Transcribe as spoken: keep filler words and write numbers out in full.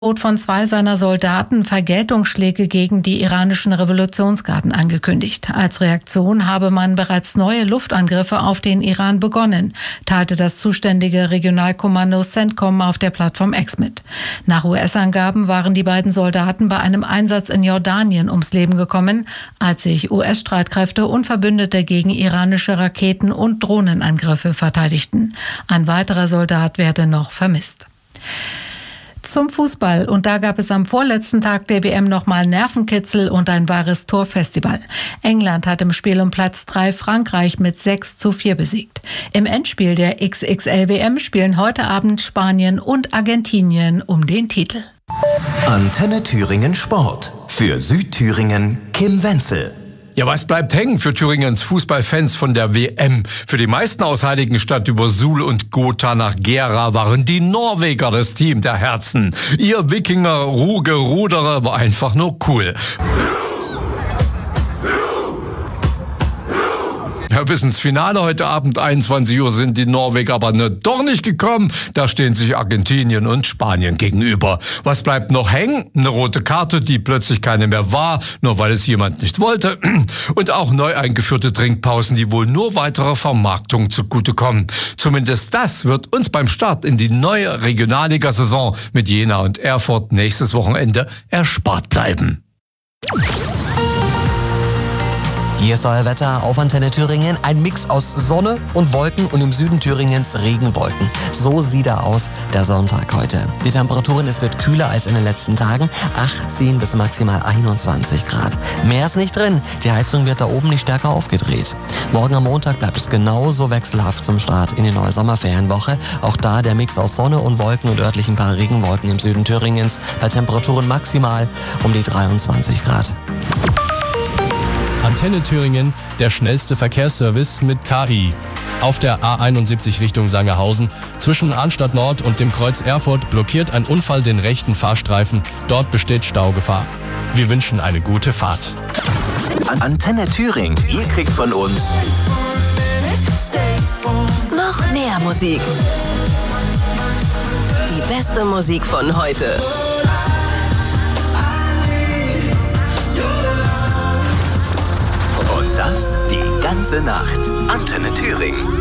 Tod von zwei seiner Soldaten Vergeltungsschläge gegen die iranischen Revolutionsgarden angekündigt. Als Reaktion habe man bereits neue Luftangriffe auf den Iran begonnen, teilte das zuständige Regionalkommando CENTCOM auf der Plattform X mit. Nach U S-Angaben waren die beiden Soldaten bei einem Einsatz in Jordanien ums Leben gekommen, als sich U S-Streitkräfte und Verbündete gegen iranische Raketen- und Drohnenangriffe verteidigten. Ein weiterer Soldat werde noch vermisst. Zum Fußball. Und da gab es am vorletzten Tag der W M nochmal Nervenkitzel und ein wahres Torfestival. England hat im Spiel um Platz drei Frankreich mit sechs zu vier besiegt. Im Endspiel der X X L W M spielen heute Abend Spanien und Argentinien um den Titel. Antenne Thüringen Sport. Für Südthüringen Kim Wenzel. Ja, was bleibt hängen für Thüringens Fußballfans von der W M? Für die meisten aus Heiligenstadt über Suhl und Gotha nach Gera waren die Norweger das Team der Herzen. Ihr Wikinger-Ruge-Ruderer war einfach nur cool. Ja, bis ins Finale heute Abend einundzwanzig Uhr sind die Norweger aber ne, doch nicht gekommen. Da stehen sich Argentinien und Spanien gegenüber. Was bleibt noch hängen? Eine rote Karte, die plötzlich keine mehr war, nur weil es jemand nicht wollte. Und auch neu eingeführte Trinkpausen, die wohl nur weiterer Vermarktung zugutekommen. Zumindest das wird uns beim Start in die neue Regionalliga-Saison mit Jena und Erfurt nächstes Wochenende erspart bleiben. Hier ist euer Wetter auf Antenne Thüringen. Ein Mix aus Sonne und Wolken und im Süden Thüringens Regenwolken. So sieht er aus, der Sonntag heute. Die Temperaturen, es wird kühler als in den letzten Tagen. achtzehn bis maximal einundzwanzig Grad. Mehr ist nicht drin. Die Heizung wird da oben nicht stärker aufgedreht. Morgen am Montag bleibt es genauso wechselhaft zum Start in die neue Sommerferienwoche. Auch da der Mix aus Sonne und Wolken und örtlichen paar Regenwolken im Süden Thüringens. Bei Temperaturen maximal um die dreiundzwanzig Grad. Antenne Thüringen, der schnellste Verkehrsservice mit K I. Auf der A einundsiebzig Richtung Sangerhausen, zwischen Arnstadt Nord und dem Kreuz Erfurt, blockiert ein Unfall den rechten Fahrstreifen. Dort besteht Staugefahr. Wir wünschen eine gute Fahrt. Antenne Thüringen, ihr kriegt von uns noch mehr Musik. Die beste Musik von heute. Und das die ganze Nacht. Antenne Thüringen.